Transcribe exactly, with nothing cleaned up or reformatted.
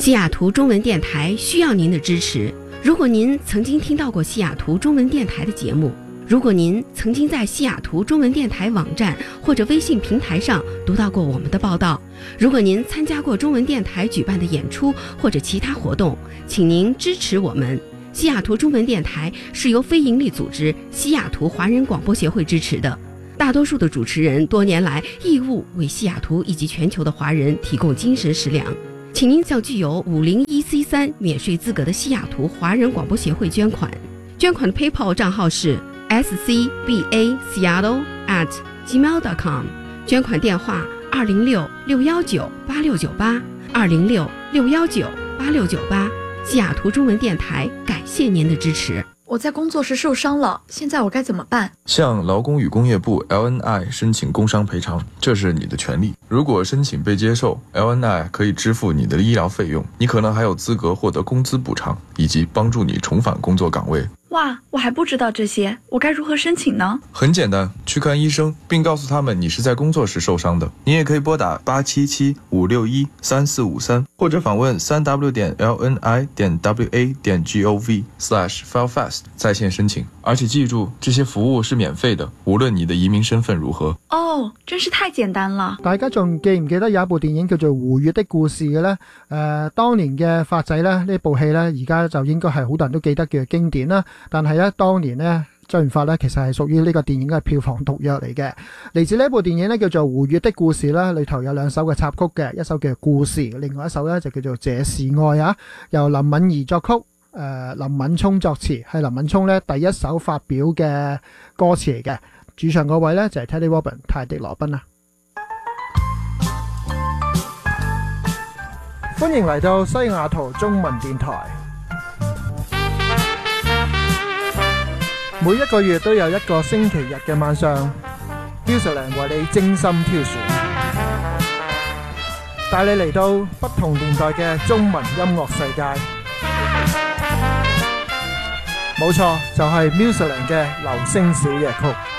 西雅图中文电台需要您的支持。如果您曾经听到过西雅图中文电台的节目，如果您曾经在西雅图中文电台网站或者微信平台上读到过我们的报道，如果您参加过中文电台举办的演出或者其他活动，请您支持我们。西雅图中文电台是由非营利组织西雅图华人广播协会支持的，大多数的主持人多年来义务为西雅图以及全球的华人提供精神食粮。请您向具有五零一 C 三免税资格的西雅图华人广播协会捐款，捐款的 PayPal 账号是 s c b a seattle at gmail dot com， 捐款电话二零六六一九八六九八二零六六一九八六九八。西雅图中文电台感谢您的支持。 我在工作时受伤了，现在我该怎么办？ 向劳工与工业部 L N I 申请工伤赔偿，这是你的权利。如果申请被接受， L N I 可以支付你的医疗费用，你可能还有资格获得工资补偿，以及帮助你重返工作岗位。 哇，我还不知道这些，我该如何申请呢？ 很简单，去看医生，并告诉他们你是在工作时受伤的。你也可以拨打八七七五六一三四五三，或者访问 三 w 点 l n i 点 w a 点 gov slash filefast 在线申请。而且记住，这些服务是免费的，无论你的移民身份如何。 哦，真是太简单了。 大家仲記唔記得有一部電影叫做《胡越的故事》嘅呢？誒、呃，當年嘅發仔呢，呢部戲呢，而家就應該係好多人都記得嘅經典啦。但係咧，當年呢，周潤發呢，其實係屬於呢個電影嘅票房毒藥嚟嘅。嚟自呢部電影呢，叫做《胡越的故事》啦，裏頭有兩首嘅插曲嘅，一首叫《故事》，另外一首呢，就叫做《這是愛》啊，由林敏怡作曲，誒、呃、林敏聰作詞，係林敏聰呢第一首發表嘅歌詞嚟嘅。主唱嗰位呢，就係 Teddy Robin 泰迪羅賓啊。歡迎嚟到西雅圖中文電台。每一個月都有一個星期日嘅晚上 Musicland 為你精心挑選，帶你嚟到不同年代嘅中文音樂世界。冇錯，就係 Musicland 嘅流星小夜曲。